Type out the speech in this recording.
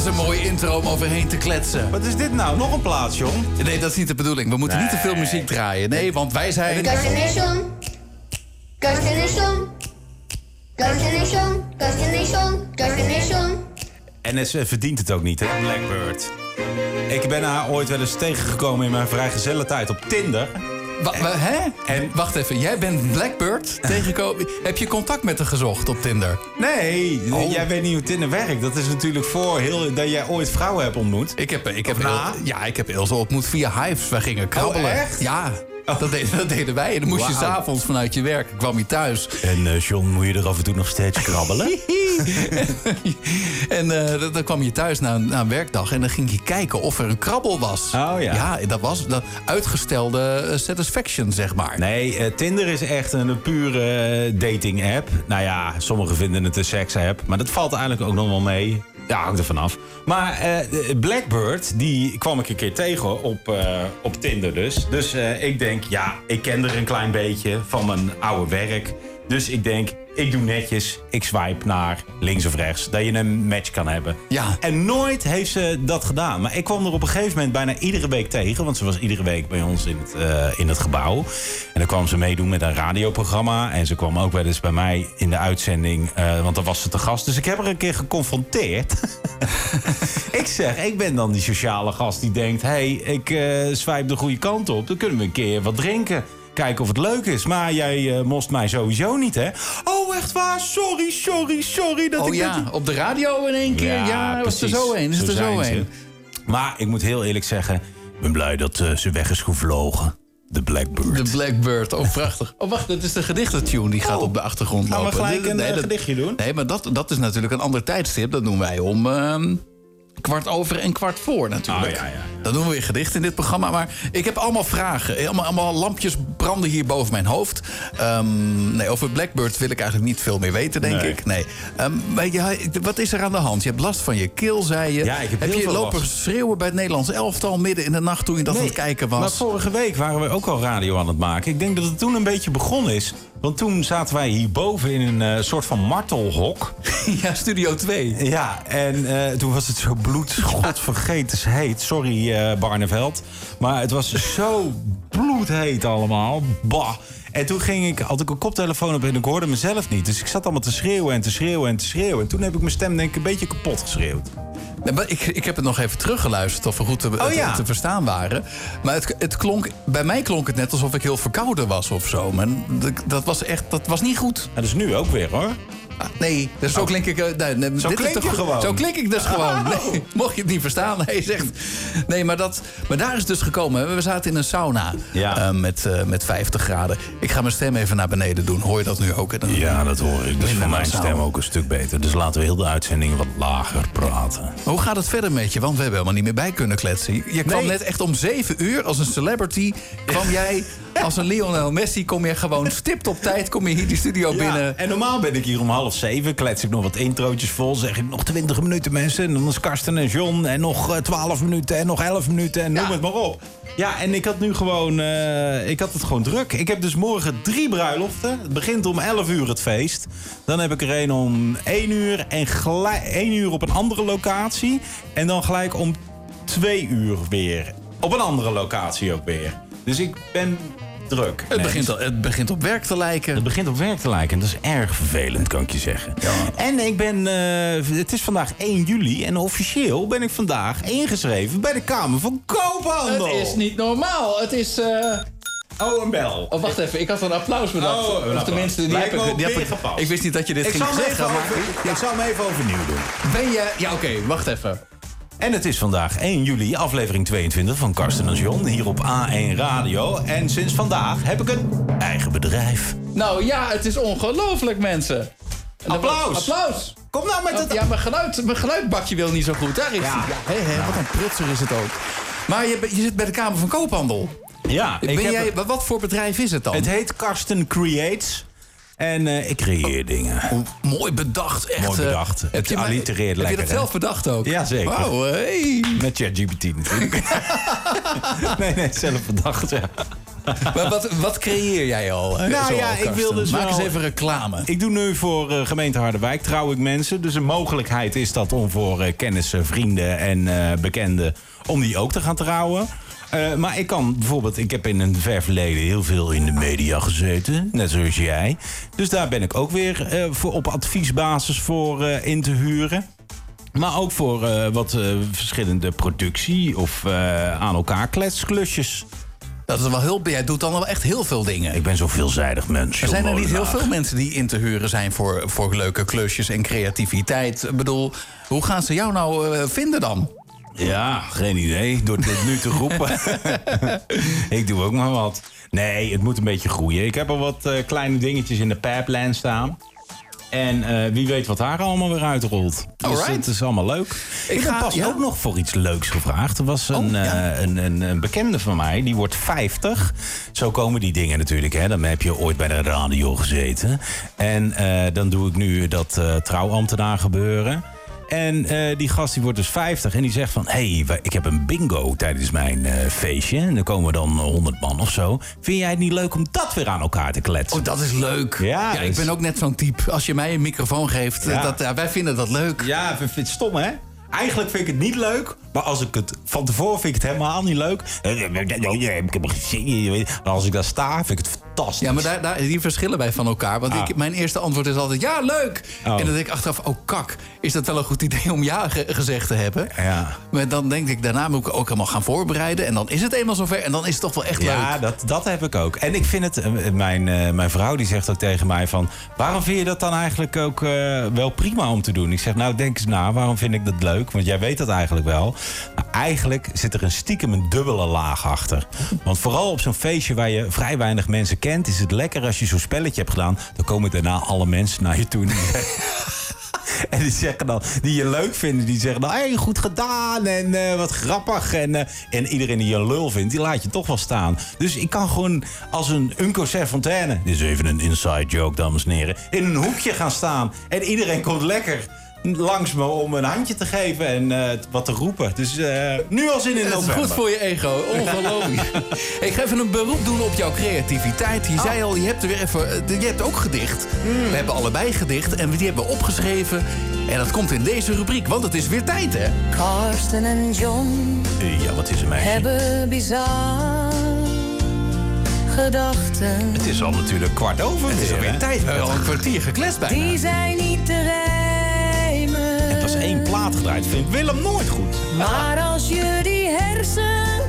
een mooie intro om overheen te kletsen. Wat is dit nou? Nog een plaats, John? Nee, dat is niet de bedoeling. We moeten niet te veel muziek draaien. Nee, want wij zijn... Destination. Destination. Destination. Destination. Destination. En ze verdient het ook niet, hè? Blackbird. Ik ben haar ooit wel eens tegengekomen in mijn vrijgezellentijd op Tinder. Hè? En wacht even, jij bent Blackbird tegengekomen. Heb je contact met haar gezocht op Tinder? Nee, jij weet niet hoe Tinder werkt. Dat is natuurlijk voor dat jij ooit vrouwen hebt ontmoet. Ik heb Ilse ontmoet via Hives. Wij gingen krabbelen. Oh, echt? Ja. Dat deden wij. En dan moest je 's avonds vanuit je werk, kwam je thuis. En John, moet je er af en toe nog steeds krabbelen? En dan kwam je thuis na een werkdag en dan ging je kijken of er een krabbel was. Oh ja. Ja, dat was de uitgestelde satisfaction, zeg maar. Nee, Tinder is echt een pure dating app. Nou ja, sommigen vinden het een seks-app. Maar dat valt eigenlijk ook nog wel mee. Ja, hangt er vanaf. Maar Blackbird, die kwam ik een keer tegen op Tinder dus. Dus ik denk, ja, ik ken er een klein beetje van mijn oude werk. Dus ik denk, ik doe netjes, ik swipe naar links of rechts. Dat je een match kan hebben. Ja. En nooit heeft ze dat gedaan. Maar ik kwam er op een gegeven moment bijna iedere week tegen. Want ze was iedere week bij ons in het gebouw. En dan kwam ze meedoen met een radioprogramma. En ze kwam ook wel eens bij mij in de uitzending. Want dan was ze te gast. Dus ik heb haar een keer geconfronteerd. Ik zeg, ik ben dan die sociale gast die denkt... hey, ik swipe de goede kant op. Dan kunnen we een keer wat drinken. Kijken of het leuk is. Maar jij most mij sowieso niet, hè? Oh, echt waar? Sorry. Op de radio in één keer? Ja, is er zo een? Is het er zo een? Maar ik moet heel eerlijk zeggen... ik ben blij dat ze weg is gevlogen. De Blackbird. De Blackbird, oh prachtig. Oh wacht, dat is de gedichtentune die gaat op de achtergrond lopen. Gaan we gelijk een gedichtje doen? Nee, maar dat is natuurlijk een ander tijdstip. Dat doen wij om 15:15 en 15:15 natuurlijk. Oh, ja. Dan doen we weer gedichten in dit programma. Maar ik heb allemaal vragen. Allemaal lampjes branden hier boven mijn hoofd. Nee, over Blackbird wil ik eigenlijk niet veel meer weten, denk ik. Nee. Wat is er aan de hand? Je hebt last van je keel, zei je. Ja, ik heb je heel veel lopen last. Schreeuwen bij het Nederlands elftal midden in de nacht toen je dat aan het kijken was? Maar vorige week waren we ook al radio aan het maken. Ik denk dat het toen een beetje begonnen is. Want toen zaten wij hierboven in een soort van martelhok. Ja, Studio 2. Ja, en toen was het zo godvergeten heet. Sorry, Barneveld. Maar het was zo bloedheet allemaal. Bah. En toen had ik een koptelefoon op en ik hoorde mezelf niet. Dus ik zat allemaal te schreeuwen. En toen heb ik mijn stem denk ik een beetje kapot geschreeuwd. Ik heb het nog even teruggeluisterd of we goed te verstaan waren. Maar bij mij klonk het net alsof ik heel verkouden was of zo. Maar dat was niet goed. En dat is nu ook weer, hoor. Nee, dus zo klink ik... gewoon. Zo klink ik dus gewoon. Nee, mocht je het niet verstaan. Hij zegt... Nee, maar daar is het dus gekomen. We zaten in een sauna met 50 graden. Ik ga mijn stem even naar beneden doen. Hoor je dat nu ook? Ja, dat hoor ik. Dus voor mijn stem ook een stuk beter. Dus laten we heel de uitzending wat lager praten. Hoe gaat het verder met je? Want we hebben helemaal niet meer bij kunnen kletsen. Je kwam net echt om 7:00 als een celebrity. Kwam jij... Als een Lionel Messi kom je gewoon stipt op tijd kom je hier die studio binnen. En normaal ben ik hier om 6:30. Klets ik nog wat introotjes vol. Zeg ik nog 20 minuten mensen. En dan is Karsten en John. En nog 12 minuten. En nog 11 minuten. En noem het maar op. Ja, en ik had nu gewoon... ik had het gewoon druk. Ik heb dus morgen 3 bruiloften. Het begint om 11:00 het feest. Dan heb ik er een om 1:00. En 1:00 op een andere locatie. En dan gelijk om 2:00 weer. Op een andere locatie ook weer. Dus ik ben... druk. Het begint op werk te lijken. Het begint op werk te lijken. En dat is erg vervelend, kan ik je zeggen. Ja. En ik ben... het is vandaag 1 juli. En officieel ben ik vandaag ingeschreven bij de Kamer van Koophandel. Het is niet normaal. Het is... Oh, een bel. Oh, wacht even. Ik had een applaus bedacht. Of tenminste, die heb ik gepast. Ik wist niet dat je dit ging zeggen. Ik zal hem even overnieuw doen. Ben je... Ja, oké. Wacht even. En het is vandaag 1 juli, aflevering 22 van Karsten en John, hier op A1 Radio. En sinds vandaag heb ik een eigen bedrijf. Nou ja, het is ongelooflijk, mensen. Applaus! Applaus! Kom nou met het... Ja, mijn geluidbakje wil niet zo goed. Daar is hij. Wat een prutser is het ook. Maar je zit bij de Kamer van Koophandel. Ja. Wat voor bedrijf is het dan? Het heet Karsten Creates. En ik creëer dingen. Mooi bedacht, echt. Mooi bedacht. Het allitereert lekker. Heb je dat zelf bedacht ook? Ja, zeker. Wow, hey. Met ChatGPT natuurlijk. nee, zelf bedacht, ja. Maar wat creëer jij al? Nou ja, ik wil dus Maak wel... eens even reclame. Ik doe nu voor gemeente Harderwijk, trouw ik mensen. Dus een mogelijkheid is dat om voor kennissen, vrienden en bekenden... om die ook te gaan trouwen. Maar ik kan bijvoorbeeld... Ik heb in een ver verleden heel veel in de media gezeten. Net zoals jij. Dus daar ben ik ook weer voor op adviesbasis voor in te huren. Maar ook voor wat verschillende productie of aan elkaar kletsklusjes. Dat is wel heel... Jij doet dan wel echt heel veel dingen. Ik ben zo'n veelzijdig mens. Er zijn er niet heel veel mensen die in te huren zijn voor leuke klusjes en creativiteit. Ik bedoel, hoe gaan ze jou nou vinden dan? Ja, geen idee. Door dit nu te roepen. Ik doe ook maar wat. Nee, het moet een beetje groeien. Ik heb al wat kleine dingetjes in de pipeline staan. En wie weet wat daar allemaal weer uitrolt. Dus het is allemaal leuk. Ik heb pas ook nog voor iets leuks gevraagd. Er was een bekende van mij, die wordt 50. Zo komen die dingen natuurlijk. Hè. Dan heb je ooit bij de radio gezeten. En dan doe ik nu dat trouwambtenaar gebeuren. En die gast die wordt dus 50 en die zegt van... hey, ik heb een bingo tijdens mijn feestje. En dan komen dan 100 man of zo. Vind jij het niet leuk om dat weer aan elkaar te kletsen? Oh, dat is leuk. Ja, ik ben ook net zo'n type. Als je mij een microfoon geeft, wij vinden dat leuk. Ja, ik vind het stom, hè? Eigenlijk vind ik het niet leuk. Maar als ik het van tevoren vind ik het helemaal niet leuk. Ik heb gezien. Maar als ik daar sta, vind ik het fantastisch. Ja, maar die verschillen wij van elkaar. Want mijn eerste antwoord is altijd ja, leuk. En dan denk ik achteraf, oh kak, is dat wel een goed idee om ja gezegd te hebben? Ja. Maar dan denk ik, daarna moet ik ook helemaal gaan voorbereiden. En dan is het eenmaal zover. En dan is het toch wel echt leuk. Ja, dat heb ik ook. En ik vind het, mijn vrouw die zegt ook tegen mij van... waarom vind je dat dan eigenlijk ook wel prima om te doen? Ik zeg, nou denk eens na, waarom vind ik dat leuk? Want jij weet dat eigenlijk wel. Maar eigenlijk zit er stiekem een dubbele laag achter. Want vooral op zo'n feestje waar je vrij weinig mensen kent... is het lekker als je zo'n spelletje hebt gedaan. Dan komen daarna alle mensen naar je toe. En die zeggen dan, die je leuk vinden, die zeggen dan... hey, goed gedaan en wat grappig. En iedereen die je een lul vindt, die laat je toch wel staan. Dus ik kan gewoon als een Unco Serfontaine... dit is even een inside joke, dames en heren... in een hoekje gaan staan. En iedereen komt lekker langs me om een handje te geven en wat te roepen. Dus nu al zin in november. Dat is goed voor je ego. Ongelooflijk. Ik ga even een beroep doen op jouw creativiteit. Je zei al, je hebt er weer even... Je hebt ook gedicht. We hebben allebei gedicht en die hebben we opgeschreven. En dat komt in deze rubriek, want het is weer tijd, hè? Karsten en John Ja, wat is er, meisje? hebben bizar gedachten. Het is al natuurlijk 15:15. Het is alweer tijd. We hebben al een kwartier gekletst bijna. Die zijn niet te rijmen. Het was 1 plaat gedraaid. Vindt Willem nooit goed. Maar als je die hersens